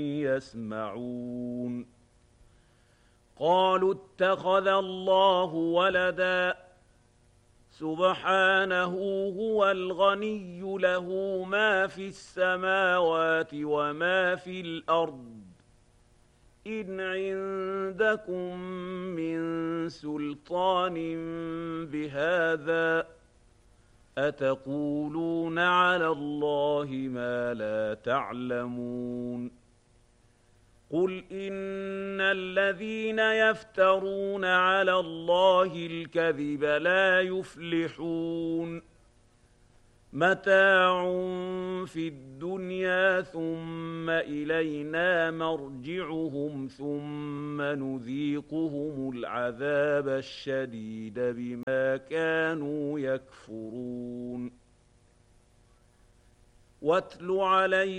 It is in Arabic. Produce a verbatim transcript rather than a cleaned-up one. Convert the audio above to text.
يسمعون قالوا اتخذ الله ولدا سبحانه هو الغني له ما في السماوات وما في الأرض إن عندكم من سلطان بهذا أتقولون على الله ما لا تعلمون قل إن الذين يفترون على الله الكذب لا يفلحون متاع في الدنيا ثم إلينا مرجعهم ثم نذيقهم العذاب الشديد بما كانوا يكفرون واتل عليهم